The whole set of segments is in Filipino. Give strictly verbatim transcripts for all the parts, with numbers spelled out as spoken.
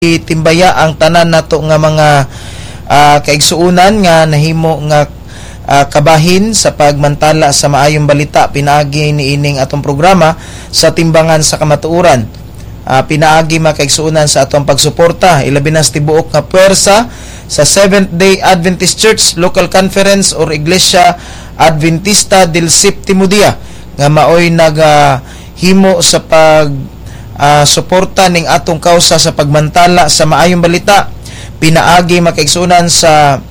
itimbaya ang tanan nato nga mga uh, kaigsuunan nga nahimo nga uh, kabahin sa pagmantala sa maayong balita. Pinaagi ni ining atong programa sa timbangan sa kamatuoran. Uh, pinaagi makaigsuunan sa atong pagsuporta ilabi na sa tibuok nga puwersa sa Seventh-day Adventist Church Local Conference or Iglesia Adventista del Séptimo Día nga maoy naghimo uh, sa pag Uh, suporta ning atong kausa sa pagmantala sa maayong balita. Pinaagi makaigsunan sa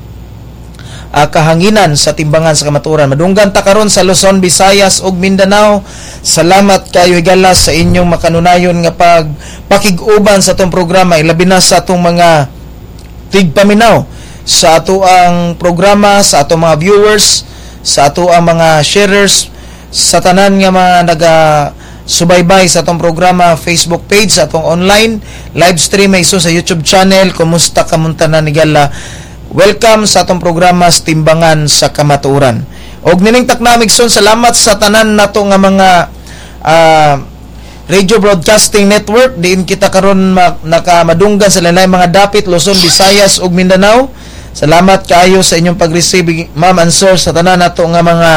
uh, kahanginan sa timbangan sa kamatuoran. Madunggan ta karon sa Luzon, Visayas ug Mindanao. Salamat kayo higala sa inyong makanunayon nga pag pakig-uban sa atong programa, ilabi na sa atong mga tigpaminaw sa ato ang programa, sa atong mga viewers, sa ato ang mga sharers, sa tanan nga mga naga subaybay sa atong programa Facebook page, sa atong online live stream ay iso sa YouTube channel. Kumusta kamuntanan ni Gala? Welcome sa atong programa sa Timbangan sa Kamatuoran. Og nining taknamigson, salamat sa tanan nato nga mga uh, radio broadcasting network diin kita karon nakamadunggan sa lain mga dapit Luzon, Visayas ug Mindanao. Salamat kaayo sa inyong pag-receive, ma'am and sir, sa tanan nato nga mga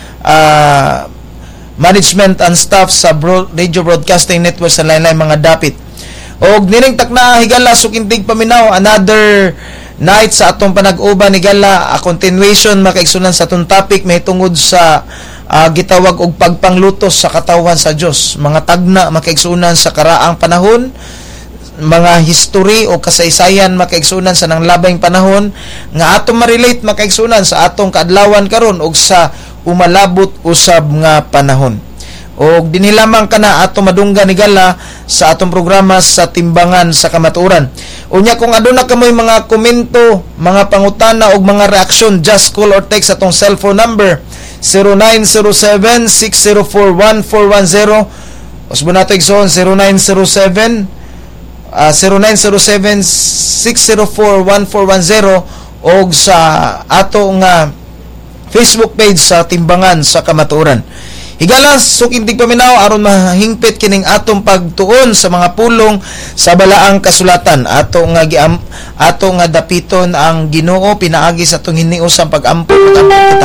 uh, management and staff sa broad, radio broadcasting network sa lain-lain mga dapit. Og nining takna higala sukintig paminaw, another night sa atong panag-uban higala, a continuation makaigsunan sa atong topic may tungod sa uh, gitawag og pagpanglutos sa katawan sa Dios. Mga tagna makaigsunan sa karaang panahon, mga history o kasaysayan makaigsunan sa nang labing panahon nga atong ma-relate makaigsunan sa atong kaadlawan karon og sa umalabot usab nga panahon. Og dinhi lamang kana ato madunggan ni Gala sa atong programa sa Timbangan sa Kamatuoran. Unya kung aduna kamoy mga komento, mga pangutana og mga reaksyon, just call or text atong cellphone number zero nine zero seven, six zero four, one four one zero. Usbo nato igsoon zero nine zero seven uh, zero nine zero seven, six zero four, one four one zero og sa ato nga Facebook page sa Timbangan sa Kamatuoran. Higala sukintig paminaw aron mahingpit kining atong pagtuon sa mga pulong sa balaang kasulatan. Ato nga giam ato nga dapiton ang Ginoo pinaagi sa atong hiniusang pag-ampo pag-ampo kita.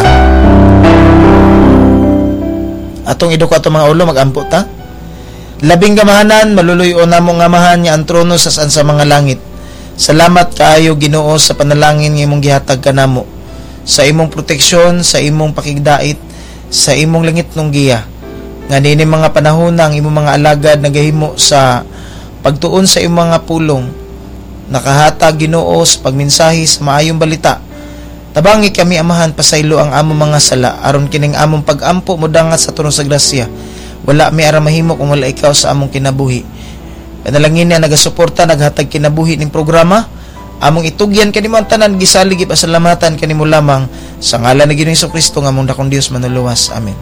Atong iduko atong mga ulo mag-ampo ta. Labing gamahanan maluluyo namo nga amahan niya ang trono sa sa mga langit. Salamat kaayo Ginoo sa panalangin nga imong gihatag kanamo, sa imong proteksyon, sa imong pakigdait, sa imong langit nung giya. Nga nini mga panahon ang imong mga alagad nagahimo sa pagtuon sa imong mga pulong, nakahatag Ginoo sa pagmensahe sa maayong balita. Tabangi kami amahan pasaylo ang among mga sala aron kining among pag-ampo modangat sa tunog sa grasya. Wala mi ara mahimo kung wala ikaw sa among kinabuhi. Panalangin na nagasuporta naghatag kinabuhi ning programa. Among itugyan kanimo ang tanan, gisalig ipasalamatan kanimo lamang sa ngalan ni Ginoong Kristo nga among dakong Dios manuluwas. Amen.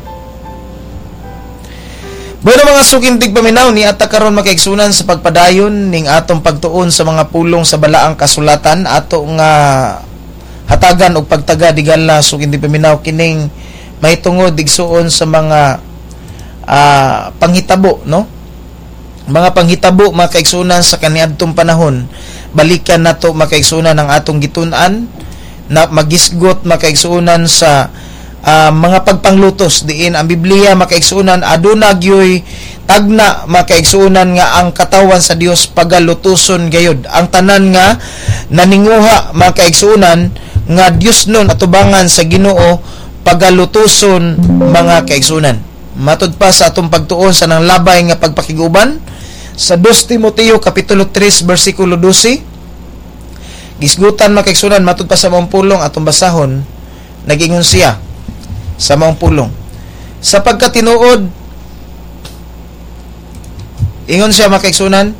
Bueno mga sukintig paminaw, ni ata karon makaigsunan sa pagpadayon ning atong pagtuon sa mga pulong sa balaang kasulatan. Ato nga hatagan og pagtaga digala sukintig paminaw kining mahitungod digsuon sa mga uh, panghitabo, no? Mga panghitabo makaigsunan sa kaniadtong panahon. Balikan nato makaigsunan ang atong gitun-an na magisgot makaigsunan sa uh, mga pagpanglutos diin ang Biblia makaigsunan aduna gyoy tagna makaigsunan nga ang katawan sa Dios pagalutuson gayud. Ang tanan nga naninguha makaigsunan nga Dios nun atubangan sa Ginoo pagalutuson mga kaigsunan. Matud pa sa atong pagtuon sa nang labay nga pagpakiguban sa Dos Timoteo kapitulo three bersikulo twelve, gisgutan makaigsunan matud pa sa maong pulong atong basahon, nagingon siya sa maong pulong sa pagkatinuod, ingon siya makaigsunan,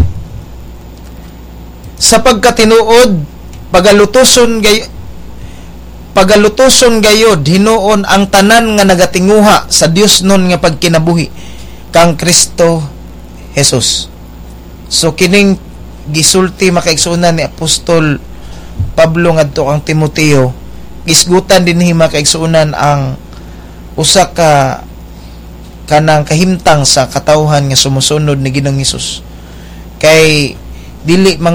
sa pagkatinuod pagalutuson gay pagalutuson gayod hinuon ang tanan nga nagatinguha sa Dios nun nga pagkinabuhi kang Kristo Jesus. So kining gisulti makaigsunan ni Apostol Pablo ngadto kang Timoteo, gisgutan dinhi makaigsunan ang usa ka kanang kahimtang sa katawhan nga sumusunod ni Ginoong Hesus. Kay dili man